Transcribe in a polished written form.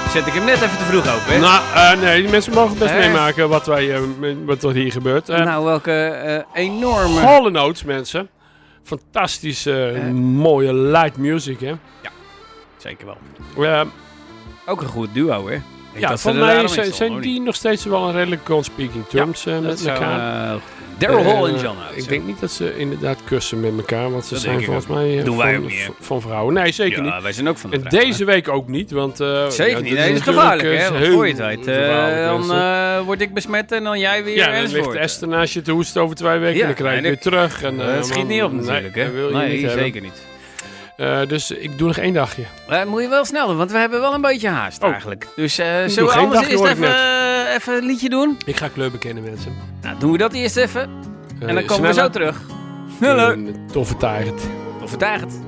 Zet ik hem net even te vroeg open, hè? Nou, nee, die mensen mogen best meemaken wat er hier gebeurt. Nou, welke enorme... Hall & Oates, mensen. Fantastische, mooie light music, hè? Ja, zeker wel. Ook een goed duo, hè? Ja, van mij zijn die nog steeds wel een redelijk on speaking terms met elkaar. Daryl Hall en John Oates. Ik denk niet dat ze inderdaad kussen met elkaar, want ze dat zijn volgens mij doen wij ook niet, van vrouwen. Nee, zeker niet. Ja, wij zijn ook van de en vrouwen. deze week ook niet, want... zeker niet, nee, dat is gevaarlijk, hè? Want voor je het weet, dan word ik besmet en dan jij weer enzovoort. Ja, dan ligt Esther naast je te hoesten over 2 weken en dan krijg je weer terug. Dat schiet niet op natuurlijk, hè? Nee, zeker niet. Dus ik doe nog 1 dagje. Moet je wel snel doen, want we hebben wel een beetje haast eigenlijk. Dus zullen we geen anders dagje, eerst even een liedje doen? Ik ga kleur bekennen, mensen. Nou, doen we dat eerst even. En dan komen we zo terug. Toffe taart. Toffe taart.